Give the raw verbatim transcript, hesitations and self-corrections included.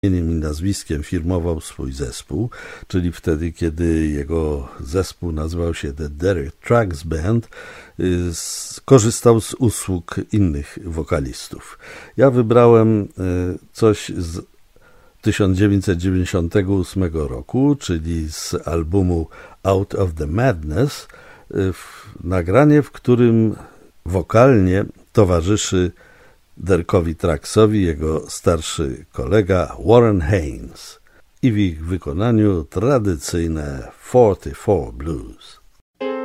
imieniem i nazwiskiem firmował swój zespół, czyli wtedy, kiedy jego zespół nazywał się The Derek Trucks Band, korzystał z usług innych wokalistów. Ja wybrałem coś z tysiąc dziewięćset dziewięćdziesiątego ósmego roku, czyli z albumu Out of the Madness, nagranie, w którym wokalnie towarzyszy Derkowi Trucksowi jego starszy kolega Warren Haynes i w ich wykonaniu tradycyjne czterdzieści cztery Blues.